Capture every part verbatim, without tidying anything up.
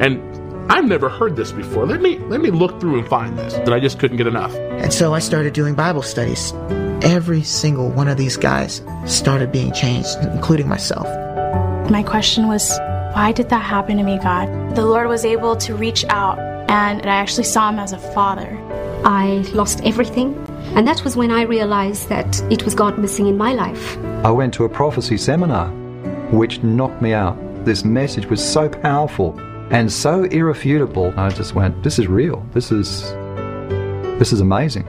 And I've never heard this before. Let me let me look through and find this. That I just couldn't get enough. And so I started doing Bible studies. Every single one of these guys started being changed, including myself. My question was, why did that happen to me, God? The Lord was able to reach out, and I actually saw him as a father. I lost everything, and that was when I realized that it was God missing in my life. I went to a prophecy seminar, which knocked me out. This message was so powerful and so irrefutable. I just went, this is real. This is, this is amazing.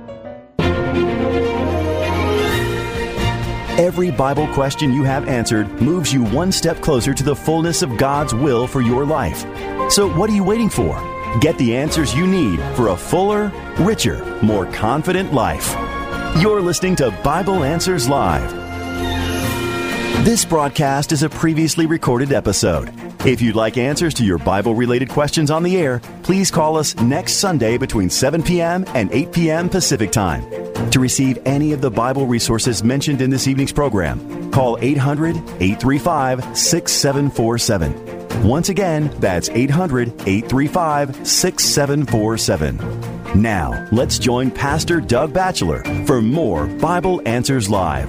Every Bible question you have answered moves you one step closer to the fullness of God's will for your life. So what are you waiting for? Get the answers you need for a fuller, richer, more confident life. You're listening to Bible Answers Live. This broadcast is a previously recorded episode. If you'd like answers to your Bible-related questions on the air, please call us next Sunday between seven p.m. and eight p.m. Pacific Time. To receive any of the Bible resources mentioned in this evening's program, call eight hundred, eight three five, six seven four seven. Once again, that's eight hundred, eight three five, six seven four seven. Now, let's join Pastor Doug Batchelor for more Bible Answers Live.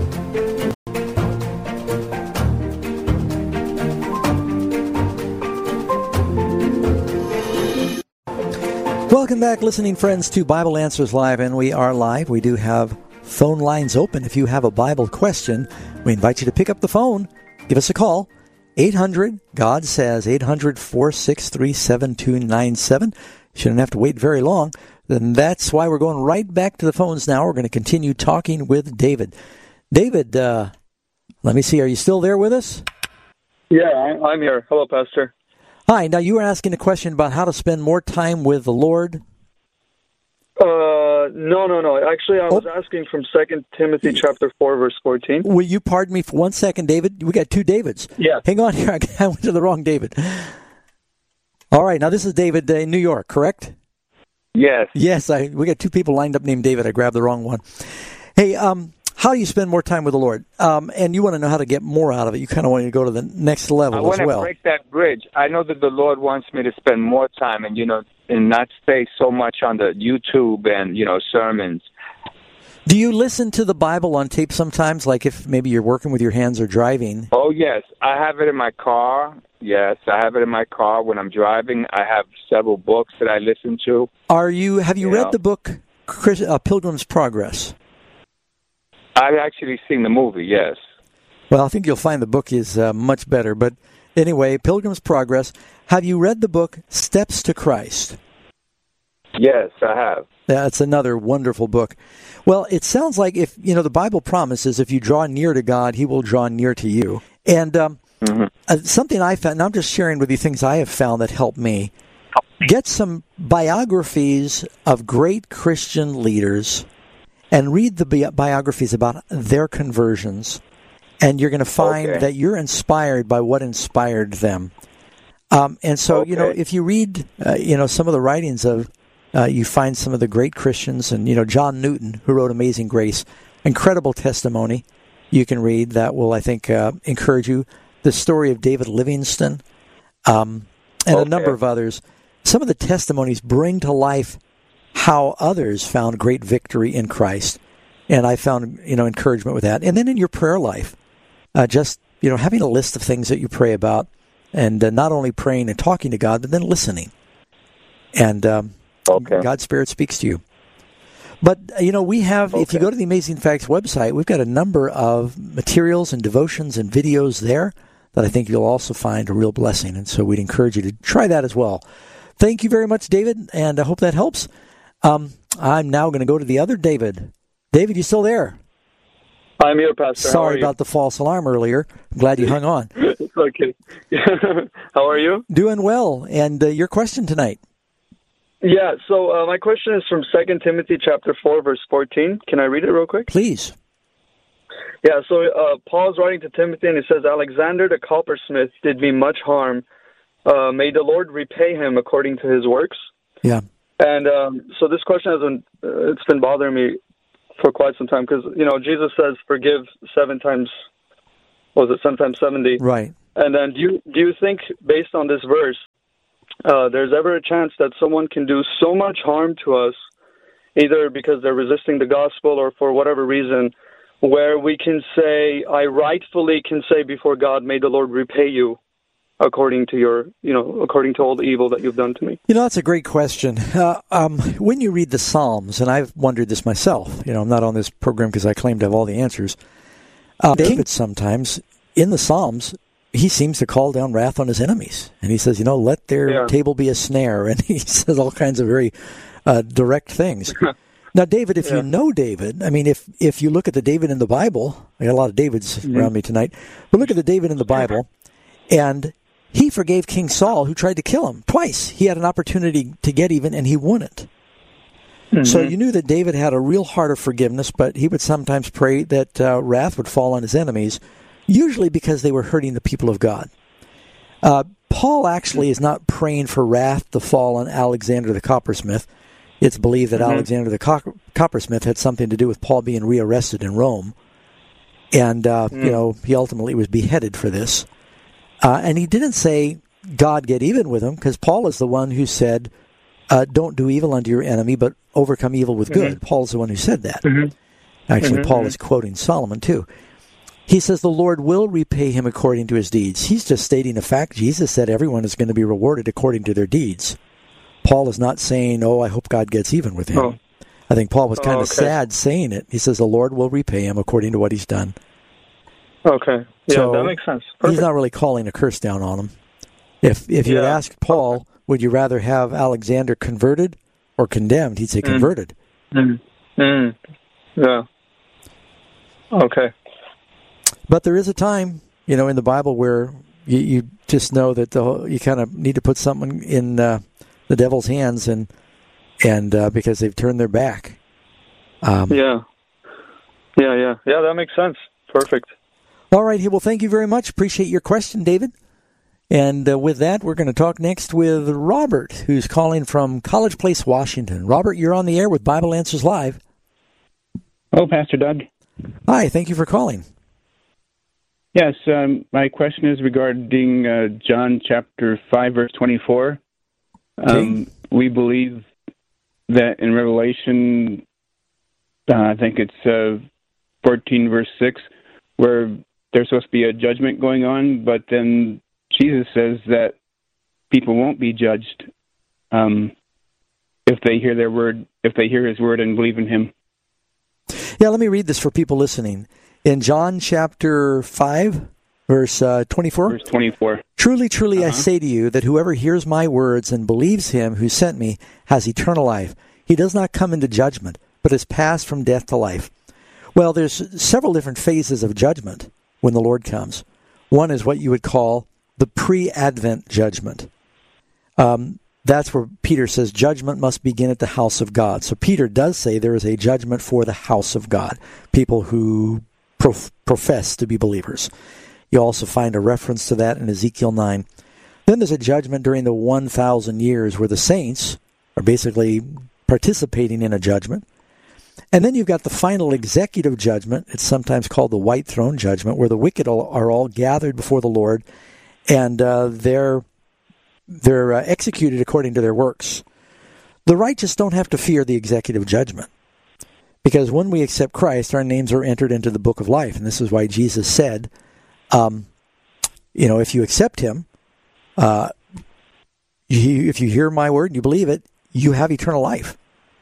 Welcome back, listening friends, to Bible Answers Live, and we are live. We do have phone lines open. If you have a Bible question, we invite you to pick up the phone. Give us a call. eight hundred, God says, eight hundred, four six three, seven two nine seven. Shouldn't have to wait very long. Then that's why we're going right back to the phones now. We're going to continue talking with David. David, uh, let me see. Are you still there with us? Yeah, I'm here. Hello, Pastor. Hi. Now, you were asking a question about how to spend more time with the Lord. Uh, no, no, no. Actually, I was oh. asking from Second Timothy chapter four, verse fourteen. Will you pardon me for one second, David? We got two Davids. Yeah. Hang on here. I went to the wrong David. All right. Now, this is David in New York, correct? Yes. Yes. I, we got two people lined up named David. I grabbed the wrong one. Hey, um, how do you spend more time with the Lord? Um, and you want to know how to get more out of it. You kind of want to go to the next level as well. I want to break that bridge. I know that the Lord wants me to spend more time and, you know, and not stay so much on the YouTube and, you know, sermons. Do you listen to the Bible on tape sometimes, like if maybe you're working with your hands or driving? Oh, yes. I have it in my car. Yes, I have it in my car when I'm driving. I have several books that I listen to. Are you? Have you, you read know. the book Chris, uh, Pilgrim's Progress? I've actually seen the movie, yes. Well, I think you'll find the book is uh, much better. But anyway, Pilgrim's Progress. Have you read the book Steps to Christ? Yes, I have. That's another wonderful book. Well, it sounds like if, you know, the Bible promises if you draw near to God, he will draw near to you. And um, mm-hmm. uh, something I found, and I'm just sharing with you things I have found that help me. Get some biographies of great Christian leaders and read the bi- biographies about their conversions. And you're going to find okay. that you're inspired by what inspired them. Um, and so, okay. you know, if you read, uh, you know, some of the writings of, uh, you find some of the great Christians, and, you know, John Newton, who wrote Amazing Grace, incredible testimony you can read that will, I think, uh, encourage you. The story of David Livingstone, um, and okay. a number of others. Some of the testimonies bring to life how others found great victory in Christ. And I found, you know, encouragement with that. And then in your prayer life, uh, just, you know, having a list of things that you pray about, and uh, not only praying and talking to God, but then listening. And um, okay. God's Spirit speaks to you. But, you know, we have, okay. if you go to the Amazing Facts website, we've got a number of materials and devotions and videos there that I think you'll also find a real blessing. And so we'd encourage you to try that as well. Thank you very much, David, and I hope that helps. Um, I'm now going to go to the other David. David, you still there? I'm here, Pastor. Sorry about the false alarm earlier. I'm glad you hung on. It's okay. How are you? Doing well. And uh, your question tonight? Yeah, so uh, my question is from Second Timothy chapter four, verse fourteen. Can I read it real quick? Please. Yeah, so uh, Paul's writing to Timothy, and he says, Alexander the coppersmith did me much harm. Uh, may the Lord repay him according to his works. Yeah. And um, so this question has been, uh, it's been bothering me for quite some time because, you know, Jesus says forgive seven times, what was it, seven times seventy? Right. And then do you, do you think, based on this verse, uh, there's ever a chance that someone can do so much harm to us, either because they're resisting the gospel or for whatever reason, where we can say, I rightfully can say before God, may the Lord repay you according to your, you know, according to all the evil that you've done to me? You know, that's a great question. Uh, um, when you read the Psalms, and I've wondered this myself, you know, I'm not on this program because I claim to have all the answers. Uh, David sometimes, in the Psalms, he seems to call down wrath on his enemies. And he says, you know, let their yeah. table be a snare. And he says all kinds of very uh, direct things. Now, David, if yeah. you know David, I mean, if, if you look at the David in the Bible, I got a lot of Davids mm-hmm. around me tonight, but look at the David in the Bible, and he forgave King Saul, who tried to kill him twice. He had an opportunity to get even, and he wouldn't. Mm-hmm. So you knew that David had a real heart of forgiveness, but he would sometimes pray that uh, wrath would fall on his enemies, usually because they were hurting the people of God. Uh, Paul actually is not praying for wrath to fall on Alexander the coppersmith. It's believed that mm-hmm. Alexander the co- coppersmith had something to do with Paul being rearrested in Rome. And, uh, mm. you know, he ultimately was beheaded for this. Uh, and he didn't say, God, get even with him, because Paul is the one who said, uh, don't do evil unto your enemy, but overcome evil with mm-hmm. good. Paul's the one who said that. Mm-hmm. Actually, mm-hmm. Paul is quoting Solomon, too. He says the Lord will repay him according to his deeds. He's just stating a fact. Jesus said everyone is going to be rewarded according to their deeds. Paul is not saying, oh, I hope God gets even with him. Oh. I think Paul was kind oh, okay. of sad saying it. He says the Lord will repay him according to what he's done. Okay. Yeah, so that makes sense. Perfect. He's not really calling a curse down on him. If if you yeah. had asked Paul, would you rather have Alexander converted or condemned, he'd say converted. Mm. Mm. Yeah. Okay. But there is a time, you know, in the Bible where you, you just know that the you kind of need to put something in uh, the devil's hands, and and uh, because they've turned their back. Um, yeah. Yeah, yeah. Yeah, that makes sense. Perfect. All right. Well, thank you very much. Appreciate your question, David. And uh, with that, we're going to talk next with Robert, who's calling from College Place, Washington. Robert, you're on the air with Bible Answers Live. Hello, Pastor Doug. Hi. Thank you for calling. Yes, um, my question is regarding uh, John chapter five, verse twenty-four. Um, okay. We believe that in Revelation, uh, I think it's uh, fourteen, verse six, where there's supposed to be a judgment going on, but then Jesus says that people won't be judged um, if they hear their word, if they hear his word and believe in him. Yeah, let me read this for people listening. In John chapter five, verse uh, twenty-four. Verse twenty-four. Truly, truly, uh-huh. I say to you that whoever hears my words and believes him who sent me has eternal life. He does not come into judgment, but is passed from death to life. Well, there's several different phases of judgment when the Lord comes. One is what you would call the pre-Advent judgment. Um, that's where Peter says judgment must begin at the house of God. So Peter does say there is a judgment for the house of God, people who prof- profess to be believers. You also find a reference to that in Ezekiel nine. Then there's a judgment during the one thousand years where the saints are basically participating in a judgment. And then you've got the final executive judgment. It's sometimes called the white throne judgment, where the wicked are all gathered before the Lord, and uh, they're they're uh, executed according to their works. The righteous don't have to fear the executive judgment, because when we accept Christ, our names are entered into the book of life, and this is why Jesus said, um, you know, if you accept him, uh, you, if you hear my word and you believe it, you have eternal life.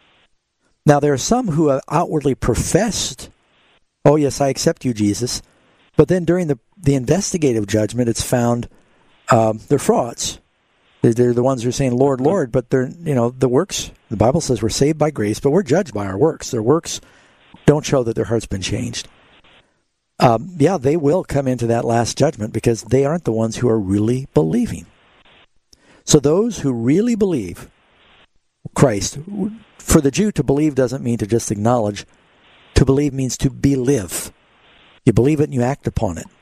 Now, there are some who have outwardly professed, oh, yes, I accept you, Jesus. But then during the, the investigative judgment, it's found um, they're frauds. They're, they're the ones who are saying, Lord, Lord, but they're, you know, the works, the Bible says we're saved by grace, but we're judged by our works. Their works don't show that their heart's been changed. Um, yeah, they will come into that last judgment because they aren't the ones who are really believing. So those who really believe Christ, for the Jew to believe doesn't mean to just acknowledge. To believe means to believe. You believe it and you act upon it.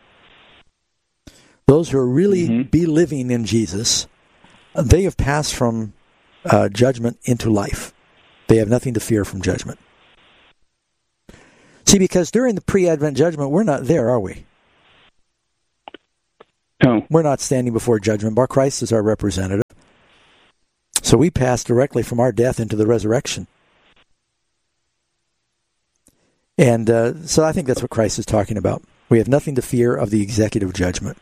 Those who are really mm-hmm. believing in Jesus, they have passed from uh, judgment into life. They have nothing to fear from judgment. See, because during the pre-Advent judgment, we're not there, are we? No. We're not standing before judgment bar. Christ is our representative. So we pass directly from our death into the resurrection. And uh, so I think that's what Christ is talking about. We have nothing to fear of the executive judgment.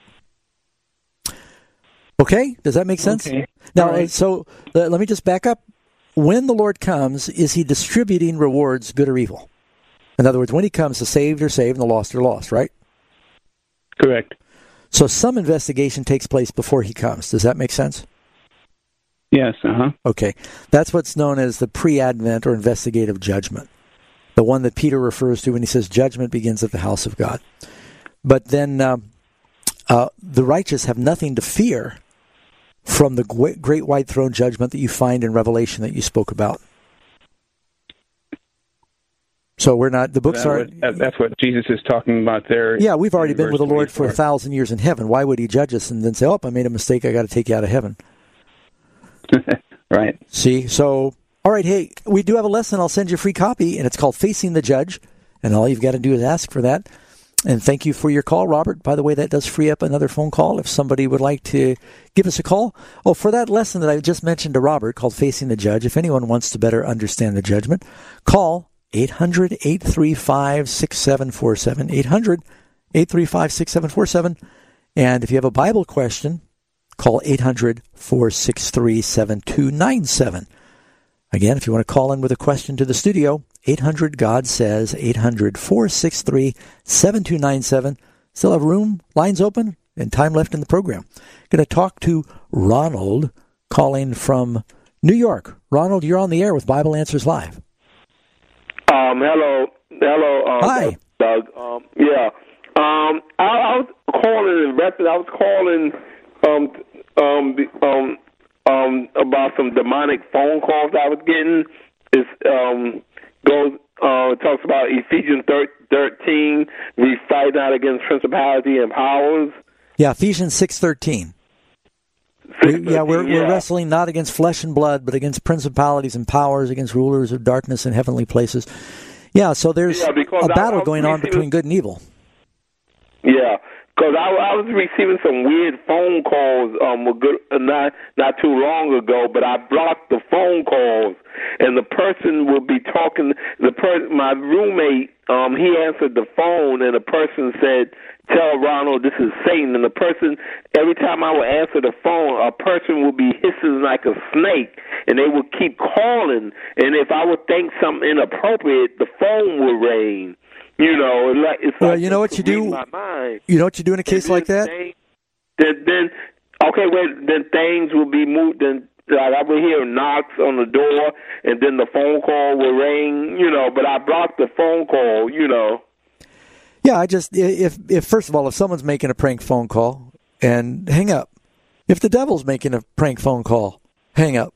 Okay? Does that make sense? Okay. Now, right. so uh, let me just back up. When the Lord comes, is he distributing rewards, good or evil? In other words, when he comes, the saved are saved and the lost are lost, right? Correct. So some investigation takes place before he comes. Does that make sense? Yes, uh-huh. Okay. That's what's known as the pre-advent or investigative judgment. The one that Peter refers to when he says judgment begins at the house of God. But then uh, uh, the righteous have nothing to fear from the great white throne judgment that you find in Revelation that you spoke about. So we're not, the books that are... was, that's what Jesus is talking about there. Yeah, we've already been with the Lord for a thousand years in heaven. Why would he judge us and then say, oh, I made a mistake, I got to take you out of heaven? Right. See, so, all right, hey, we do have a lesson. I'll send you a free copy, and it's called Facing the Judge, and all you've got to do is ask for that. And thank you for your call, Robert. By the way, that does free up another phone call if somebody would like to give us a call. Oh, for that lesson that I just mentioned to Robert called Facing the Judge, if anyone wants to better understand the judgment, call eight hundred, eight three five, six seven four seven, eight hundred, eight three five, six seven four seven. And if you have a Bible question, call eight hundred, four six three, seven two nine seven. Again, if you want to call in with a question to the studio, eight hundred, God says, eight hundred, four six three, seven two nine seven. Still have room, lines open, and time left in the program. Going to talk to Ronald, calling from New York. Ronald, you're on the air with Bible Answers Live. Um, hello, hello. Um, Hi. Doug. Um, yeah. Um, I, I was calling in reference. I was calling um, um, um, um, about some demonic phone calls I was getting. It's um, goes uh, talks about Ephesians thirteen. We fight not against principality and powers. Yeah, Ephesians six thirteen. We, yeah, we're, yeah. we're wrestling not against flesh and blood, but against principalities and powers, against rulers of darkness in heavenly places. Yeah, so there's yeah, a battle I, going on between good and evil. Yeah, because I, I was receiving some weird phone calls um, a good, uh, not not too long ago, but I blocked the phone calls, and the person would be talking. The per- my roommate, um, he answered the phone, and the person said, "Tell Ronald this is Satan." And the person, every time I would answer the phone, a person would be hissing like a snake, and they would keep calling. And if I would think something inappropriate, the phone would ring. You know, like it's well, like you know what you do. My mind. You know what you do in a case like that. Thing, then, then, okay, well, then things will be moved. Then, like I would hear knocks on the door, and then the phone call will ring. You know, but I blocked the phone call. You know. Yeah, I just if if first of all, if someone's making a prank phone call, and hang up. If the devil's making a prank phone call, hang up.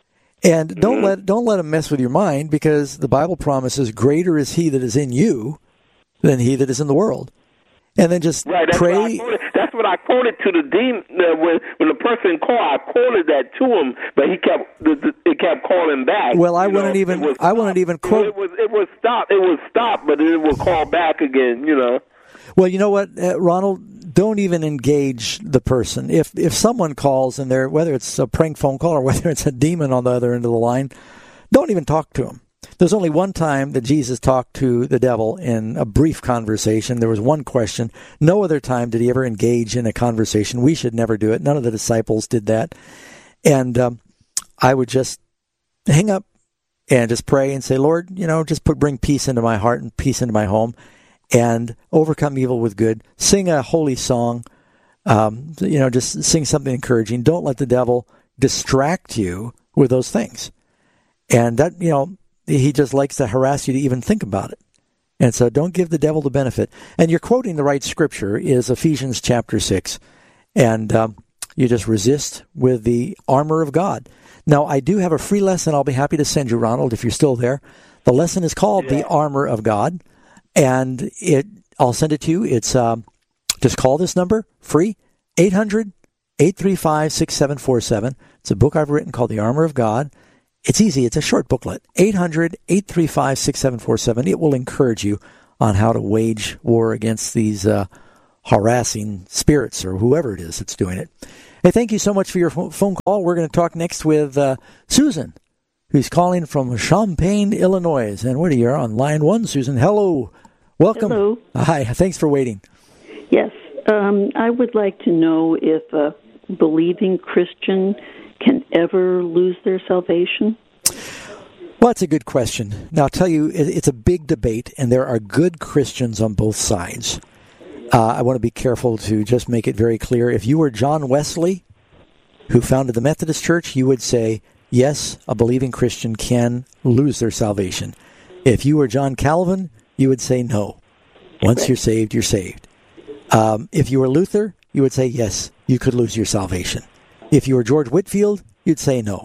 And don't mm-hmm. let don't let him mess with your mind, because the Bible promises greater is he that is in you than he that is in the world. And then just right, that's pray. What I quoted, that's what I quoted to the demon uh, when when the person called. I quoted that to him, but he kept the, the, it kept calling back. Well, I you wouldn't know, even I wouldn't even quote. It was it was stop. It was stop, but it would call back again. You know. Well, you know what, uh, Ronald, don't even engage the person. If if someone calls and they're, whether it's a prank phone call or whether it's a demon on the other end of the line, don't even talk to him. There's only one time that Jesus talked to the devil in a brief conversation. There was one question. No other time did he ever engage in a conversation. We should never do it. None of the disciples did that. And um, I would just hang up and just pray and say, Lord, you know, just put bring peace into my heart and peace into my home, and overcome evil with good. Sing a holy song. Um, you know, just sing something encouraging. Don't let the devil distract you with those things. And that, you know, he just likes to harass you to even think about it. And so don't give the devil the benefit. And you're quoting the right scripture, is Ephesians chapter six. And um, you just resist with the armor of God. Now, I do have a free lesson I'll be happy to send you, Ronald, if you're still there. The lesson is called yeah. The Armor of God. And it, I'll send it to you. It's um, just call this number, free, eight hundred, eight three five, six seven four seven. It's a book I've written called The Armor of God. It's easy. It's a short booklet, eight hundred, eight three five, six seven four seven. It will encourage you on how to wage war against these uh, harassing spirits or whoever it is that's doing it. Hey, thank you so much for your phone call. We're going to talk next with uh, Susan, who's calling from Champaign, Illinois. And what are you on line one, Susan? Hello. Welcome. Hello. Hi. Thanks for waiting. Yes. Um, I would like to know if a believing Christian can ever lose their salvation. Well, that's a good question. Now, I'll tell you, it's a big debate, and there are good Christians on both sides. Uh, I want to be careful to just make it very clear. If you were John Wesley, who founded the Methodist Church, you would say, yes, a believing Christian can lose their salvation. If you were John Calvin, you would say no. Once you're saved, you're saved. Um, if you were Luther, you would say, yes, you could lose your salvation. If you were George Whitefield, you'd say no.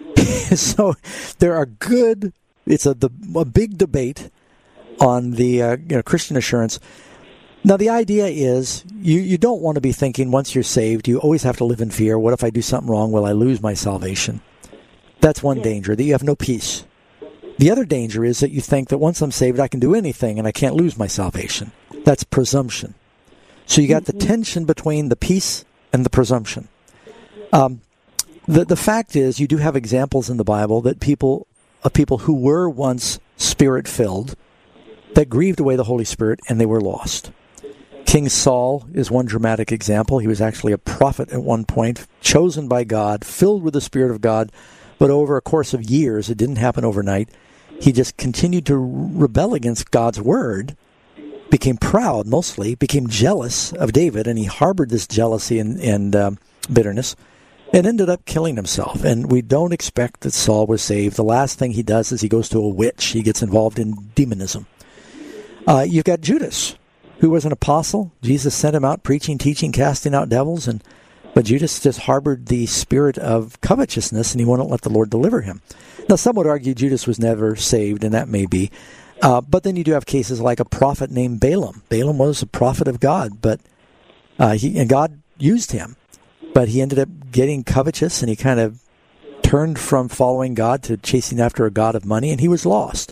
So there are good, it's a, the, a big debate on the uh, you know, Christian assurance. Now, the idea is you, you don't want to be thinking once you're saved, you always have to live in fear. What if I do something wrong? Will I lose my salvation? That's one danger, that you have no peace. The other danger is that you think that once I'm saved, I can do anything and I can't lose my salvation. That's presumption. So you got the tension between the peace and the presumption. Um, the the fact is, you do have examples in the Bible that people of people who were once Spirit-filled, that grieved away the Holy Spirit, and they were lost. King Saul is one dramatic example. He was actually a prophet at one point, chosen by God, filled with the Spirit of God, but over a course of years, it didn't happen overnight. He just continued to rebel against God's word, became proud mostly, became jealous of David, and he harbored this jealousy and, and um, bitterness, and ended up killing himself. And we don't expect that Saul was saved. The last thing he does is he goes to a witch. He gets involved in demonism. Uh, you've got Judas, who was an apostle. Jesus sent him out preaching, teaching, casting out devils, and but Judas just harbored the spirit of covetousness, and he wouldn't let the Lord deliver him. Now, some would argue Judas was never saved, and that may be. Uh, but then you do have cases like a prophet named Balaam. Balaam was a prophet of God, but uh, he and God used him. But he ended up getting covetous, and he kind of turned from following God to chasing after a god of money, and he was lost.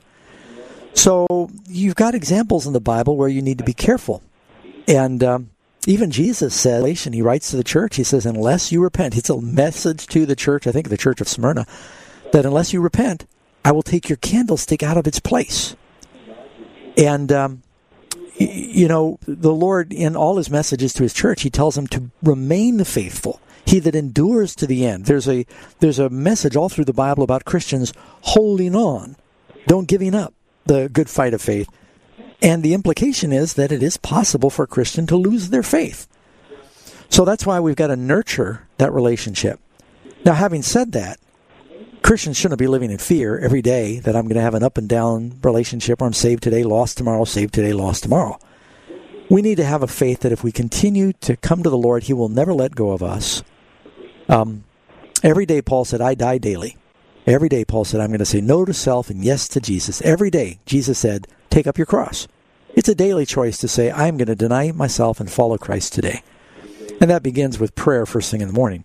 So you've got examples in the Bible where you need to be careful. And um, even Jesus says, he writes to the church, he says, unless you repent, it's a message to the church, I think the church of Smyrna, that unless you repent, I will take your candlestick out of its place. And, um, you know, the Lord, in all his messages to his church, he tells them to remain faithful. He that endures to the end. There's a there's a message all through the Bible about Christians holding on, don't giving up the good fight of faith. And the implication is that it is possible for a Christian to lose their faith. So that's why we've got to nurture that relationship. Now, having said that, Christians shouldn't be living in fear every day that I'm going to have an up and down relationship where I'm saved today, lost tomorrow, saved today, lost tomorrow. We need to have a faith that if we continue to come to the Lord, he will never let go of us. Um, every day, Paul said, I die daily. Every day, Paul said, I'm going to say no to self and yes to Jesus. Every day, Jesus said, take up your cross. It's a daily choice to say, I'm going to deny myself and follow Christ today. And that begins with prayer first thing in the morning.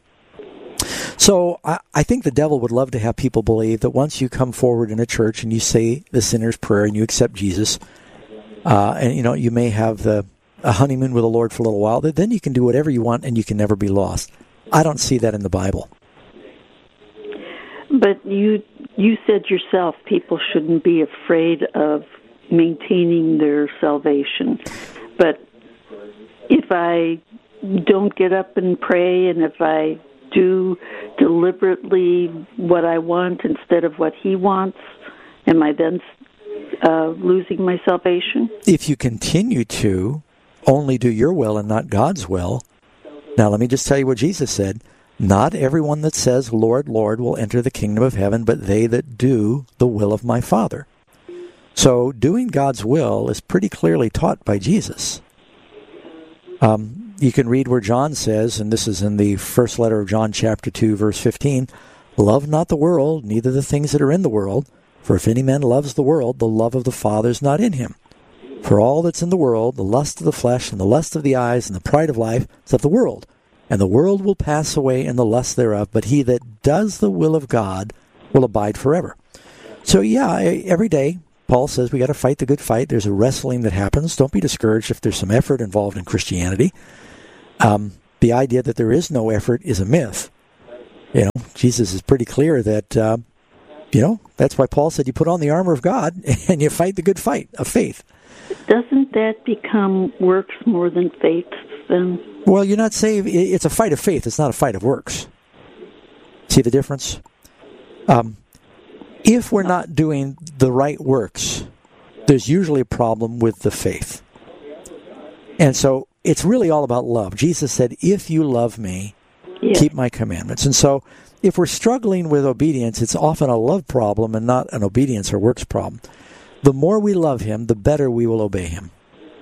So I, I think the devil would love to have people believe that once you come forward in a church and you say the sinner's prayer and you accept Jesus, uh, and you know you may have the a honeymoon with the Lord for a little while, that then you can do whatever you want and you can never be lost. I don't see that in the Bible. But you you said yourself people shouldn't be afraid of maintaining their salvation. But if I don't get up and pray, and if I do deliberately what I want instead of what he wants, am I then uh, losing my salvation? If you continue to only do your will and not God's will, now let me just tell you what Jesus said. Not everyone that says, Lord, Lord, will enter the kingdom of heaven, but they that do the will of my Father. So doing God's will is pretty clearly taught by Jesus. Um, you can read where John says, and this is in the first letter of John chapter two, verse fifteen, love not the world, neither the things that are in the world. For if any man loves the world, the love of the Father is not in him. For all that's in the world, the lust of the flesh, and the lust of the eyes, and the pride of life, is of the world. And the world will pass away and the lust thereof, but he that does the will of God will abide forever. So yeah, every day, Paul says we got to fight the good fight. There's a wrestling that happens. Don't be discouraged if there's some effort involved in Christianity. Um, the idea that there is no effort is a myth. You know, Jesus is pretty clear that, uh, you know, that's why Paul said you put on the armor of God and you fight the good fight of faith. Doesn't that become works more than faith then? Well, you're not saved. It's a fight of faith. It's not a fight of works. See the difference? Um, if we're not doing the right works, there's usually a problem with the faith. And so it's really all about love. Jesus said, if you love me, yeah. keep my commandments. And so if we're struggling with obedience, it's often a love problem and not an obedience or works problem. The more we love him, the better we will obey him.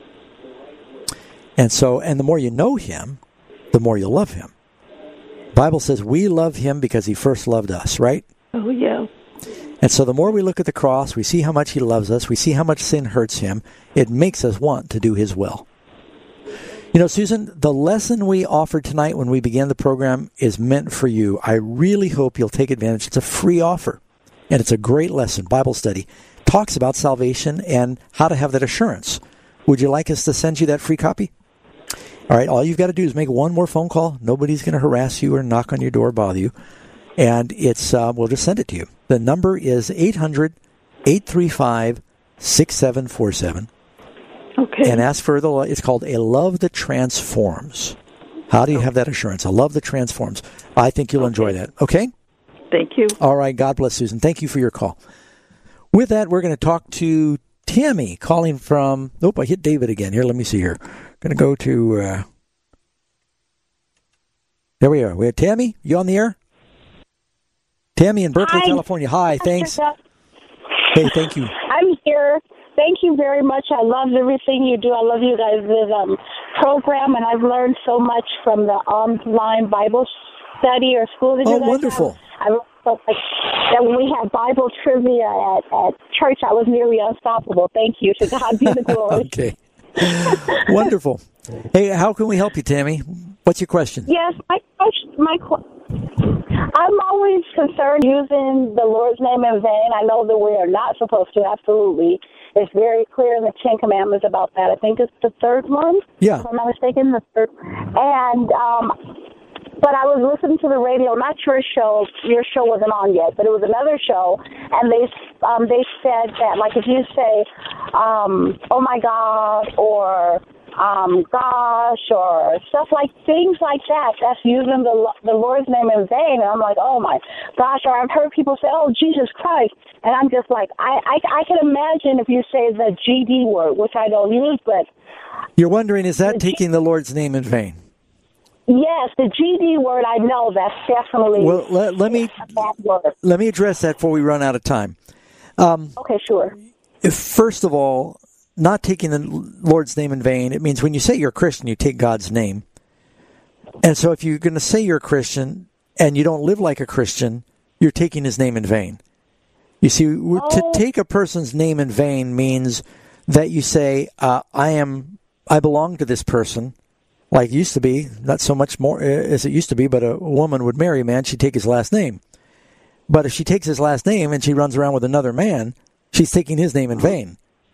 And so, and the more you know him, the more you love him. The Bible says we love him because he first loved us, right? Oh, yeah. And so the more we look at the cross, we see how much he loves us, we see how much sin hurts him, it makes us want to do his will. You know, Susan, the lesson we offered tonight when we began the program is meant for you. I really hope you'll take advantage. It's a free offer, and it's a great lesson. Bible study talks about salvation and how to have that assurance. Would you like us to send you that free copy? All right, all you've got to do is make one more phone call. Nobody's going to harass you or knock on your door or bother you. And it's uh, we'll just send it to you. The number is eight hundred, eight three five, six seven four seven. Okay. And ask for the, it's called A Love That Transforms. How do you have that assurance? A love that transforms. I think you'll okay. enjoy that. Okay? Thank you. All right. God bless, Susan. Thank you for your call. With that, we're going to talk to Tammy calling from, nope, I hit David again. Here, let me see here. Going to go to, uh, there we are. We have Tammy. You on the air? Tammy in Berkeley, Hi. California. Hi, thanks. Hey, thank you. I'm here. Thank you very much. I love everything you do. I love you guys' um, program, and I've learned so much from the online Bible study or school that you oh, guys wonderful. have. I felt like that when we had Bible trivia at, at church, I was nearly unstoppable. Thank you. To God be the glory. Okay. Wonderful. Hey, how can we help you, Tammy? What's your question? Yes, my question, my I'm always concerned using the Lord's name in vain. I know that we are not supposed to, absolutely. It's very clear in the Ten Commandments about that. I think it's the third one. Yeah. If I'm not mistaken, the third. And, um, but I was listening to the radio, not your show, your show wasn't on yet, but it was another show, and they um, they said that, like, if you say, um, oh, my God, or um, gosh, or stuff like, things like that, that's using the the Lord's name in vain. And I'm like, oh, my gosh, or I've heard people say, oh, Jesus Christ. And I'm just like, I, I, I can imagine if you say the G D word, which I don't use, but... You're wondering, is that taking the Lord's name in vain? Yes, the G D word, I know, that's definitely well, let, let me, a bad word. Let me address that before we run out of time. Um, okay, sure. If, first of all, not taking the Lord's name in vain, it means when you say you're a Christian, you take God's name. And so if you're going to say you're a Christian and you don't live like a Christian, you're taking his name in vain. You see, oh. to take a person's name in vain means that you say, uh, I am, I belong to this person, like it used to be, not so much more as it used to be, but a woman would marry a man, she'd take his last name. But if she takes his last name and she runs around with another man, she's taking his name in vain.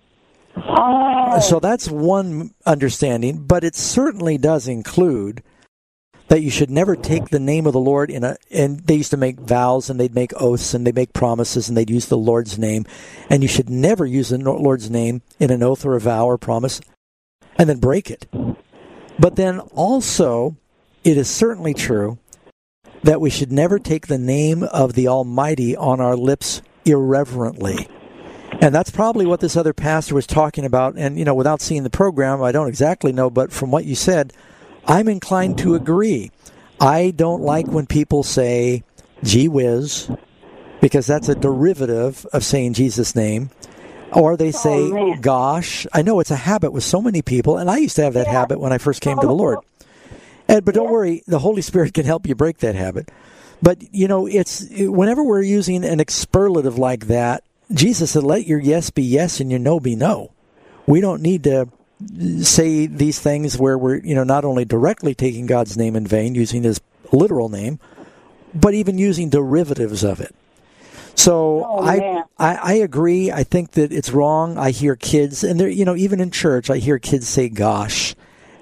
Oh. So that's one understanding, but it certainly does include that you should never take the name of the Lord in a, and they used to make vows and they'd make oaths and they'd make promises and they'd use the Lord's name, and you should never use the Lord's name in an oath or a vow or promise and then break it. But then also, it is certainly true that we should never take the name of the Almighty on our lips irreverently. And that's probably what this other pastor was talking about. And, you know, without seeing the program, I don't exactly know, but from what you said, I'm inclined to agree. I don't like when people say, gee whiz, because that's a derivative of saying Jesus' name. Or they say, oh, gosh. I know it's a habit with so many people, and I used to have that yeah. habit when I first came to the Lord. And, but don't yeah. worry, the Holy Spirit can help you break that habit. But, you know, it's whenever we're using an expurlative like that, Jesus said, let your yes be yes and your no be no. We don't need to say these things where we're, you know, not only directly taking God's name in vain, using his literal name, but even using derivatives of it. So oh, I, I I agree. I think that it's wrong. I hear kids, and there, you know, even in church, I hear kids say "gosh,"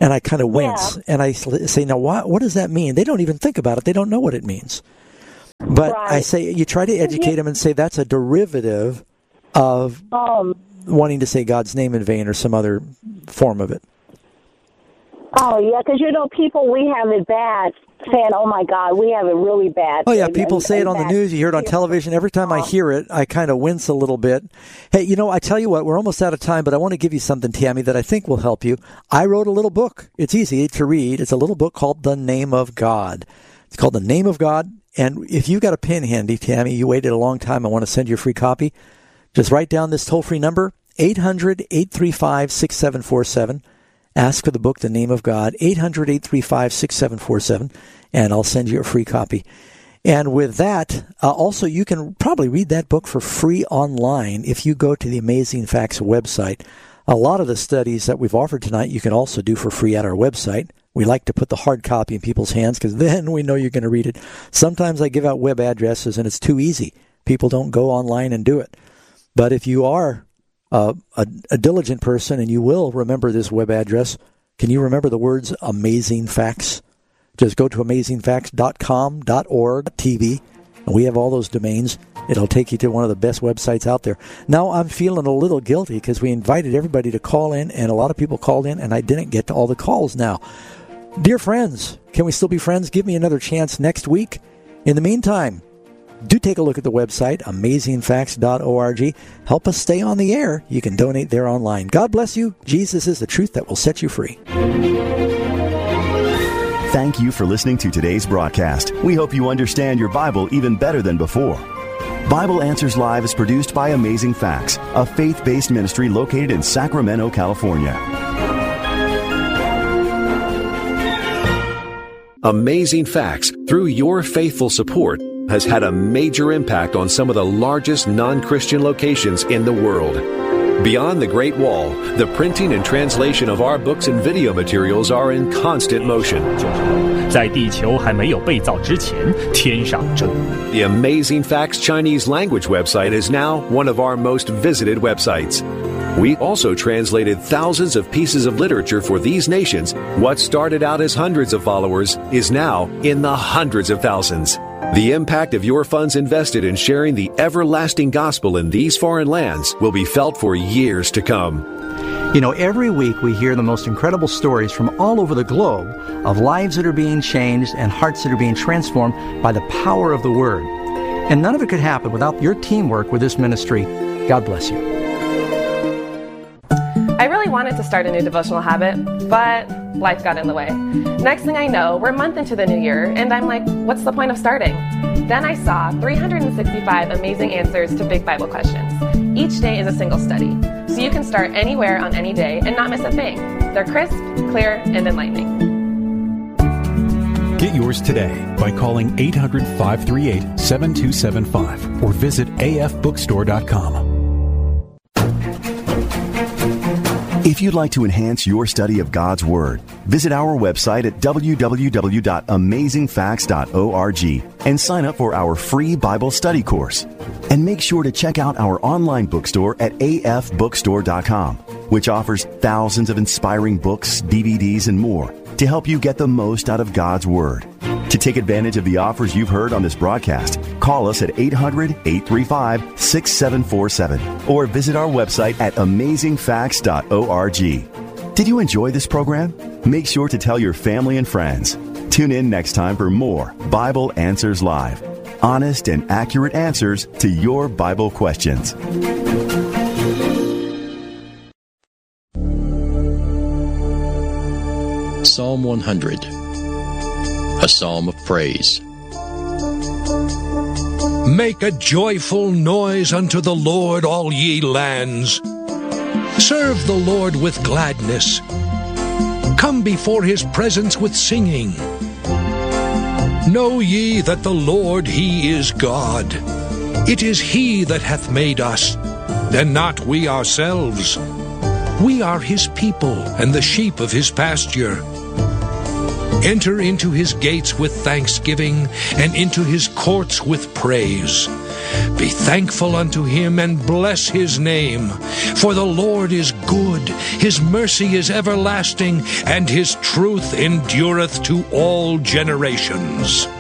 And I kind of wince, yeah. and I say, now, what, what does that mean? They don't even think about it. They don't know what it means. But right. I say, you try to educate them and say that's a derivative of um, wanting to say God's name in vain or some other form of it. Oh, yeah, because, you know, people, we have it bad, saying, oh, my God, we have it really bad. Oh, yeah, and, people and, say and it on bad. the news. You hear it on television. Every time I hear it, I kind of wince a little bit. Hey, you know, I tell you what, we're almost out of time, but I want to give you something, Tammy, that I think will help you. I wrote a little book. It's easy to read. It's a little book called The Name of God. It's called The Name of God. And if you've got a pen handy, Tammy, you waited a long time, I want to send you a free copy. Just write down this toll-free number, eight hundred, eight three five, six seven four seven. Ask for the book, The Name of God, eight hundred, eight three five, six seven four seven, and I'll send you a free copy. And with that, uh, also, you can probably read that book for free online if you go to the Amazing Facts website. A lot of the studies that we've offered tonight, you can also do for free at our website. We like to put the hard copy in people's hands because then we know you're going to read it. Sometimes I give out web addresses, and it's too easy. People don't go online and do it. But if you are Uh, a, a diligent person, and you will remember this web address. Can you remember the words Amazing Facts? Just go to amazing facts dot com dot org dot t v, and we have all those domains. It'll take you to one of the best websites out there. Now, I'm feeling a little guilty because we invited everybody to call in, and a lot of people called in, and I didn't get to all the calls now. Dear friends, can we still be friends? Give me another chance next week. In the meantime, do take a look at the website, amazing facts dot org. Help us stay on the air. You can donate there online. God bless you. Jesus is the truth that will set you free. Thank you for listening to today's broadcast. We hope you understand your Bible even better than before. Bible Answers Live is produced by Amazing Facts, a faith-based ministry located in Sacramento, California. Amazing Facts, through your faithful support, has had a major impact on some of the largest non-Christian locations in the world. Beyond the Great Wall, the printing and translation of our books and video materials are in constant motion. 在地球还没有被造之前，天上真。 The Amazing Facts Chinese language website is now one of our most visited websites. We also translated thousands of pieces of literature for these nations. What started out as hundreds of followers is now in the hundreds of thousands. The impact of your funds invested in sharing the everlasting gospel in these foreign lands will be felt for years to come. You know, every week we hear the most incredible stories from all over the globe of lives that are being changed and hearts that are being transformed by the power of the Word. And none of it could happen without your teamwork with this ministry. God bless you. I really wanted to start a new devotional habit, but life got in the way. Next thing I know, we're a month into the new year, and I'm like, what's the point of starting? Then I saw three hundred sixty-five amazing answers to big Bible questions. Each day is a single study, so you can start anywhere on any day and not miss a thing. They're crisp, clear, and enlightening. Get yours today by calling eight hundred, five three eight, seven two seven five or visit a f bookstore dot com. If you'd like to enhance your study of God's Word, visit our website at w w w dot amazing facts dot org and sign up for our free Bible study course. And make sure to check out our online bookstore at a f bookstore dot com, which offers thousands of inspiring books, D V Ds, and more to help you get the most out of God's Word. To take advantage of the offers you've heard on this broadcast, call us at eight hundred, eight three five, six seven four seven or visit our website at amazing facts dot org. Did you enjoy this program? Make sure to tell your family and friends. Tune in next time for more Bible Answers Live. Honest and accurate answers to your Bible questions. Psalm one hundred. A psalm of praise. Make a joyful noise unto the Lord, all ye lands. Serve the Lord with gladness. Come before his presence with singing. Know ye that the Lord, he is God. It is he that hath made us, and not we ourselves. We are his people, and the sheep of his pasture. Enter into his gates with thanksgiving, and into his courts with praise. Be thankful unto him, and bless his name. For the Lord is good, his mercy is everlasting, and his truth endureth to all generations.